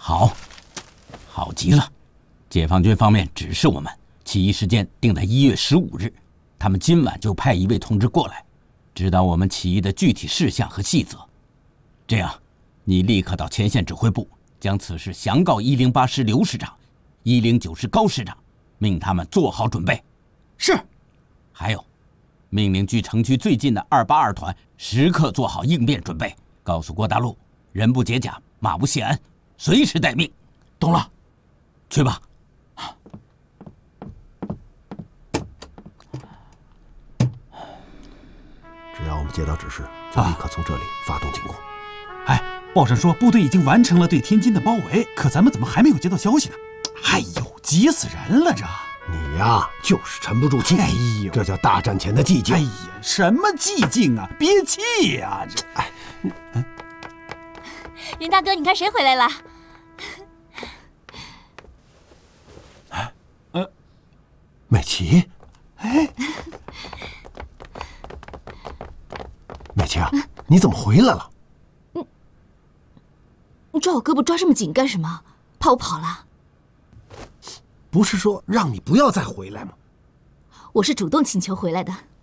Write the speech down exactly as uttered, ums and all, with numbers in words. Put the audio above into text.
好，好极了。解放军方面指示我们，起义时间定在一月十五日，他们今晚就派一位同志过来，指导我们起义的具体事项和细则。这样，你立刻到前线指挥部，将此事详告一零八师刘师长、一零九师高师长，命他们做好准备。 是。 还有，命令距城区最近的二八二团时刻做好应变准备，告诉郭大陆，人不解甲，马不谢鞍，随时待命。 懂了， 去吧。 只要我们接到指示，就立刻从这里发动进攻。 哎，报上说部队已经完成了对天津的包围，可咱们怎么还没有接到消息呢？哎呦，急死人了这！ 你呀，就是沉不住气。 哎呦， 这叫大战前的寂静。 哎呀，什么寂静啊，憋气呀！这，哎， 嗯，任大哥，你看谁回来了？ 哎，呃，美琪。 哎， 美琪啊，你怎么回来了？ 你，你抓我胳膊抓这么紧干什么？怕我跑了？ 不是说让你不要再回来吗？ 我是主动请求回来的。